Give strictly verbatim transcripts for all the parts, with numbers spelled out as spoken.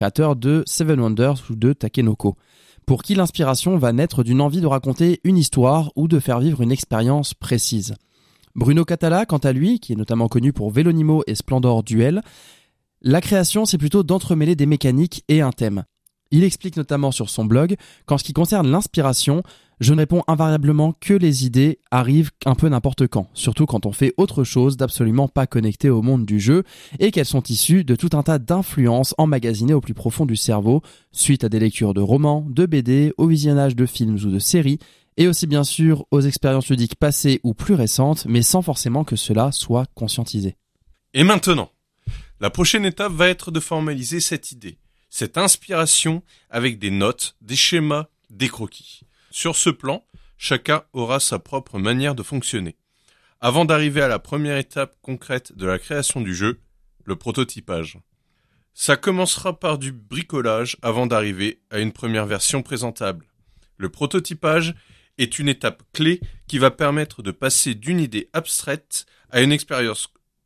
créateur de Seven Wonders ou de Takenoko, pour qui l'inspiration va naître d'une envie de raconter une histoire ou de faire vivre une expérience précise. Bruno Catala, quant à lui, qui est notamment connu pour Vélonimo et Splendor Duel, la création, c'est plutôt d'entremêler des mécaniques et un thème. Il explique notamment sur son blog qu'en ce qui concerne l'inspiration, je ne réponds invariablement que les idées arrivent un peu n'importe quand, surtout quand on fait autre chose d'absolument pas connecté au monde du jeu et qu'elles sont issues de tout un tas d'influences emmagasinées au plus profond du cerveau, suite à des lectures de romans, de B D, au visionnage de films ou de séries, et aussi bien sûr aux expériences ludiques passées ou plus récentes, mais sans forcément que cela soit conscientisé. Et maintenant, la prochaine étape va être de formaliser cette idée, cette inspiration avec des notes, des schémas, des croquis. Sur ce plan, chacun aura sa propre manière de fonctionner. Avant d'arriver à la première étape concrète de la création du jeu, le prototypage. Ça commencera par du bricolage avant d'arriver à une première version présentable. Le prototypage est une étape clé qui va permettre de passer d'une idée abstraite à une expérience.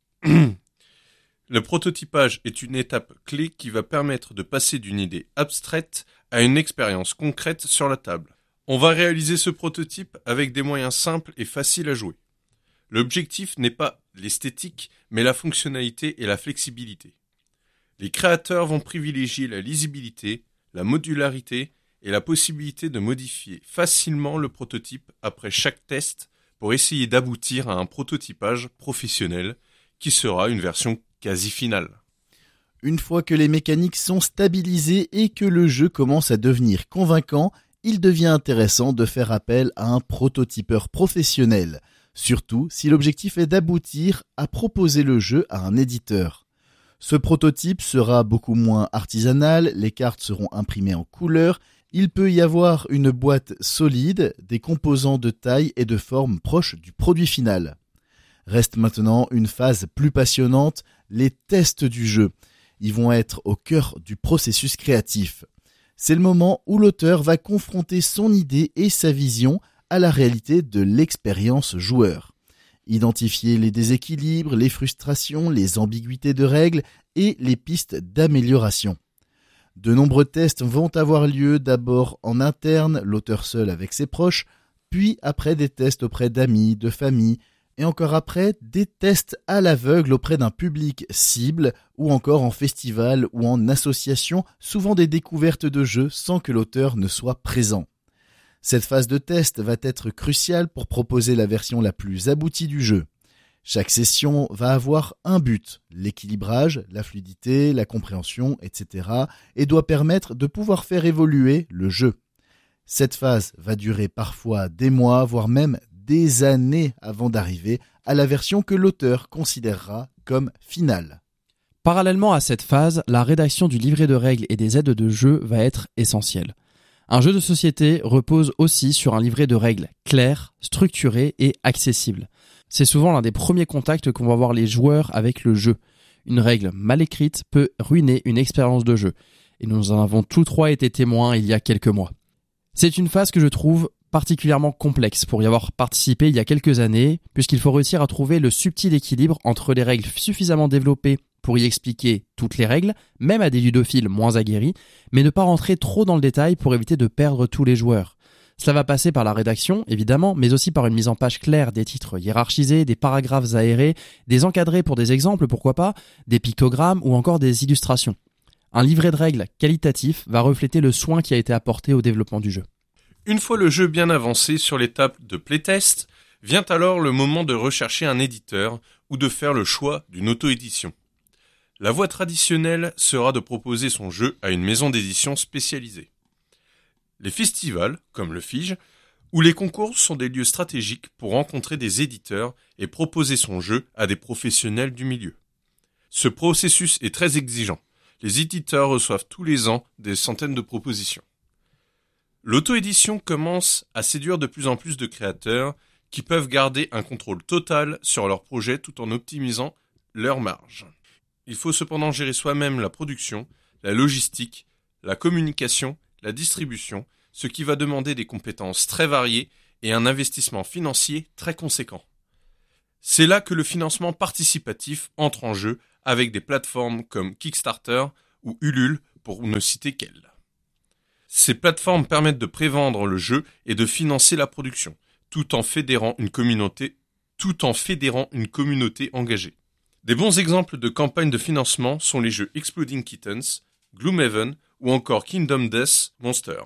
Le prototypage est une étape clé qui va permettre de passer d'une idée abstraite à une expérience concrète sur la table. On va réaliser ce prototype avec des moyens simples et faciles à jouer. L'objectif n'est pas l'esthétique, mais la fonctionnalité et la flexibilité. Les créateurs vont privilégier la lisibilité, la modularité et la possibilité de modifier facilement le prototype après chaque test pour essayer d'aboutir à un prototypage professionnel qui sera une version quasi finale. Une fois que les mécaniques sont stabilisées et que le jeu commence à devenir convaincant, il devient intéressant de faire appel à un prototypeur professionnel, surtout si l'objectif est d'aboutir à proposer le jeu à un éditeur. Ce prototype sera beaucoup moins artisanal, les cartes seront imprimées en couleur, il peut y avoir une boîte solide, des composants de taille et de forme proches du produit final. Reste maintenant une phase plus passionnante, les tests du jeu. Ils vont être au cœur du processus créatif. C'est le moment où l'auteur va confronter son idée et sa vision à la réalité de l'expérience joueur. Identifier les déséquilibres, les frustrations, les ambiguïtés de règles et les pistes d'amélioration. De nombreux tests vont avoir lieu d'abord en interne, l'auteur seul avec ses proches, puis après des tests auprès d'amis, de famille, et encore après des tests à l'aveugle auprès d'un public cible ou encore en festival ou en association, souvent des découvertes de jeux sans que l'auteur ne soit présent. Cette phase de test va être cruciale pour proposer la version la plus aboutie du jeu. Chaque session va avoir un but, l'équilibrage, la fluidité, la compréhension, et cetera, et doit permettre de pouvoir faire évoluer le jeu. Cette phase va durer parfois des mois, voire même des années avant d'arriver à la version que l'auteur considérera comme finale. Parallèlement à cette phase, la rédaction du livret de règles et des aides de jeu va être essentielle. Un jeu de société repose aussi sur un livret de règles clair, structuré et accessible. C'est souvent l'un des premiers contacts qu'ont va avoir les joueurs avec le jeu. Une règle mal écrite peut ruiner une expérience de jeu. Et nous en avons tous trois été témoins il y a quelques mois. C'est une phase que je trouve particulièrement complexe pour y avoir participé il y a quelques années, puisqu'il faut réussir à trouver le subtil équilibre entre les règles suffisamment développées pour y expliquer toutes les règles, même à des ludophiles moins aguerris, mais ne pas rentrer trop dans le détail pour éviter de perdre tous les joueurs. Cela va passer par la rédaction, évidemment, mais aussi par une mise en page claire des titres hiérarchisés, des paragraphes aérés, des encadrés pour des exemples, pourquoi pas, des pictogrammes ou encore des illustrations. Un livret de règles qualitatif va refléter le soin qui a été apporté au développement du jeu. Une fois le jeu bien avancé sur l'étape de playtest, vient alors le moment de rechercher un éditeur ou de faire le choix d'une auto-édition. La voie traditionnelle sera de proposer son jeu à une maison d'édition spécialisée. Les festivals, comme le Fige, ou les concours sont des lieux stratégiques pour rencontrer des éditeurs et proposer son jeu à des professionnels du milieu. Ce processus est très exigeant. Les éditeurs reçoivent tous les ans des centaines de propositions. L'auto-édition commence à séduire de plus en plus de créateurs qui peuvent garder un contrôle total sur leur projet tout en optimisant leur marge. Il faut cependant gérer soi-même la production, la logistique, la communication, la distribution, ce qui va demander des compétences très variées et un investissement financier très conséquent. C'est là que le financement participatif entre en jeu avec des plateformes comme Kickstarter ou Ulule pour ne citer qu'elles. Ces plateformes permettent de prévendre le jeu et de financer la production, tout en fédérant une communauté, tout en fédérant une communauté engagée. Des bons exemples de campagnes de financement sont les jeux Exploding Kittens, Gloomhaven ou encore Kingdom Death Monster.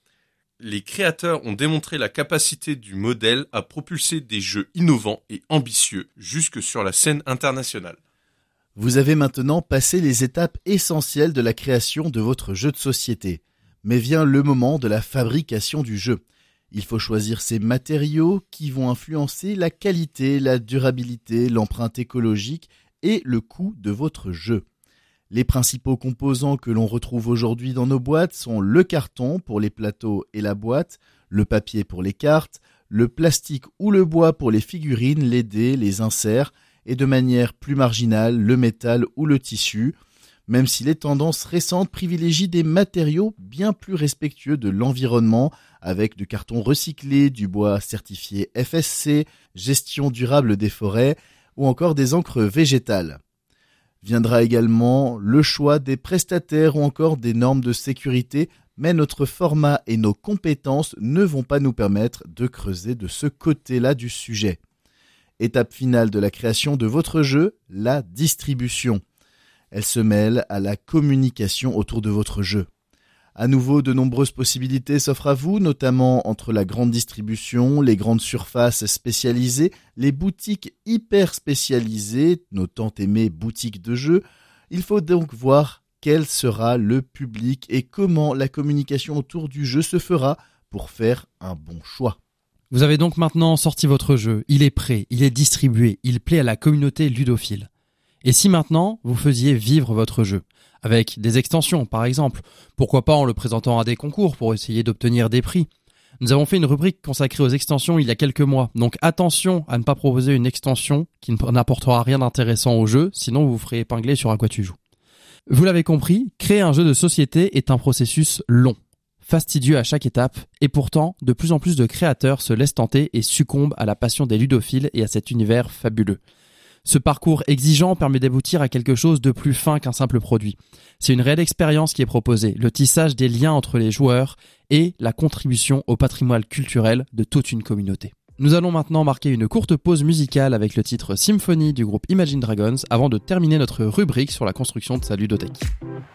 Les créateurs ont démontré la capacité du modèle à propulser des jeux innovants et ambitieux jusque sur la scène internationale. Vous avez maintenant passé les étapes essentielles de la création de votre jeu de société. Mais vient le moment de la fabrication du jeu. Il faut choisir ces matériaux qui vont influencer la qualité, la durabilité, l'empreinte écologique et le coût de votre jeu. Les principaux composants que l'on retrouve aujourd'hui dans nos boîtes sont le carton pour les plateaux et la boîte, le papier pour les cartes, le plastique ou le bois pour les figurines, les dés, les inserts et de manière plus marginale le métal ou le tissu, même si les tendances récentes privilégient des matériaux bien plus respectueux de l'environnement avec du carton recyclé, du bois certifié F S C, gestion durable des forêts ou encore des encres végétales. Viendra également le choix des prestataires ou encore des normes de sécurité, mais notre format et nos compétences ne vont pas nous permettre de creuser de ce côté-là du sujet. Étape finale de la création de votre jeu, la distribution. Elle se mêle à la communication autour de votre jeu. À nouveau, de nombreuses possibilités s'offrent à vous, notamment entre la grande distribution, les grandes surfaces spécialisées, les boutiques hyper spécialisées, nos tant aimées boutiques de jeux. Il faut donc voir quel sera le public et comment la communication autour du jeu se fera pour faire un bon choix. Vous avez donc maintenant sorti votre jeu, il est prêt, il est distribué, il plaît à la communauté ludophile. Et si maintenant, vous faisiez vivre votre jeu, avec des extensions par exemple, pourquoi pas en le présentant à des concours pour essayer d'obtenir des prix. Nous avons fait une rubrique consacrée aux extensions il y a quelques mois, donc attention à ne pas proposer une extension qui n'apportera rien d'intéressant au jeu, sinon vous vous ferez épingler sur à quoi tu joues. Vous l'avez compris, créer un jeu de société est un processus long, fastidieux à chaque étape, et pourtant, de plus en plus de créateurs se laissent tenter et succombent à la passion des ludophiles et à cet univers fabuleux. Ce parcours exigeant permet d'aboutir à quelque chose de plus fin qu'un simple produit. C'est une réelle expérience qui est proposée, le tissage des liens entre les joueurs et la contribution au patrimoine culturel de toute une communauté. Nous allons maintenant marquer une courte pause musicale avec le titre Symphony du groupe Imagine Dragons avant de terminer notre rubrique sur la construction de sa ludothèque.